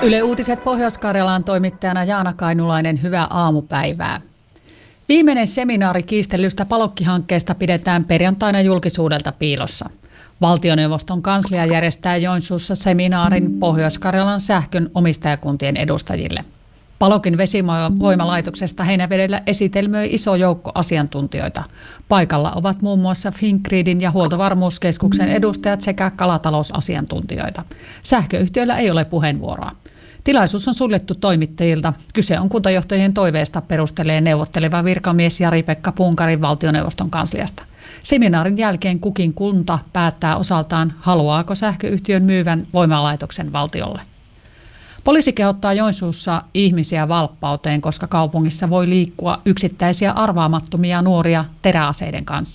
Yle Uutiset Pohjois-Karjalaan toimittajana Jaana Kainulainen, hyvää aamupäivää. Viimeinen seminaari kiistellystä Palokki-hankkeesta pidetään perjantaina julkisuudelta piilossa. Valtioneuvoston kanslia järjestää Joensuussa seminaarin Pohjois-Karjalan sähkön omistajakuntien edustajille. Palokin vesivoimalaitoksesta Heinävedellä esitelmöi iso joukko asiantuntijoita. Paikalla ovat muun muassa Fingridin ja Huoltovarmuuskeskuksen edustajat sekä kalatalousasiantuntijoita. Sähköyhtiöillä ei ole puheenvuoroa. Tilaisuus on suljettu toimittajilta. Kyse on kuntajohtajien toiveesta, perustelee neuvotteleva virkamies Jari-Pekka Punkarin valtioneuvoston kansliasta. Seminaarin jälkeen kukin kunta päättää osaltaan, haluaako sähköyhtiön myyvän voimalaitoksen valtiolle. Poliisi kehottaa Joensuussa ihmisiä valppauteen, koska kaupungissa voi liikkua yksittäisiä arvaamattomia nuoria teräaseiden kanssa.